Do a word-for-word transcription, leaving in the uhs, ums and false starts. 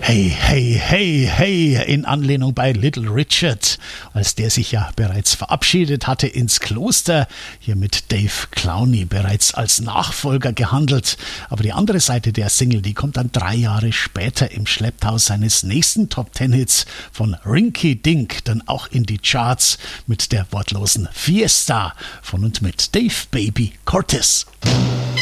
Hey, hey, hey, hey, in Anlehnung bei Little Richard, als der sich ja bereits verabschiedet hatte ins Kloster, hier mit Dave Clowney bereits als Nachfolger gehandelt. Aber die andere Seite der Single, die kommt dann drei Jahre später im Schlepptau seines nächsten Top-Ten-Hits von Rinky Dink dann auch in die Charts mit der wortlosen Fiesta von und mit Dave Baby Cortez.